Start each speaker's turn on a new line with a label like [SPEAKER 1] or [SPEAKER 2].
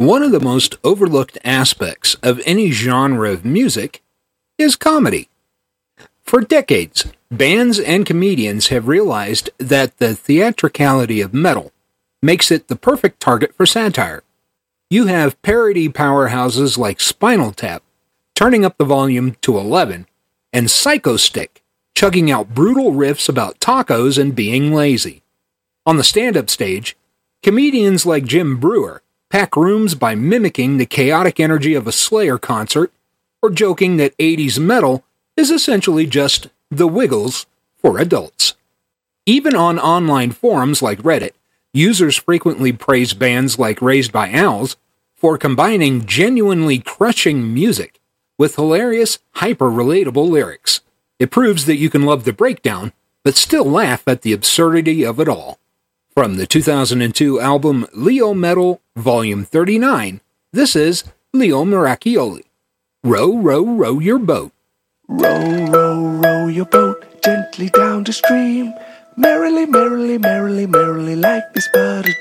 [SPEAKER 1] One of the most overlooked aspects of any genre of music is comedy. For decades, bands and comedians have realized that the theatricality of metal makes it the perfect target for satire. You have parody powerhouses like Spinal Tap turning up the volume to 11, and Psycho Stick chugging out brutal riffs about tacos and being lazy. On the stand-up stage, comedians like Jim Breuer pack rooms by mimicking the chaotic energy of a Slayer concert or joking that 80s metal is essentially just the Wiggles for adults. Even on online forums like Reddit, users frequently praise bands like Raised by Owls for combining genuinely crushing music with hilarious, hyper-relatable lyrics. It proves that you can love the breakdown, but still laugh at the absurdity of it all. From the 2002 album Leo Metal Volume 39, this is Leo Miracchioli. Row, row, row your boat.
[SPEAKER 2] Row, row, row your boat gently down the stream. Merrily, merrily, merrily, merrily, life is but a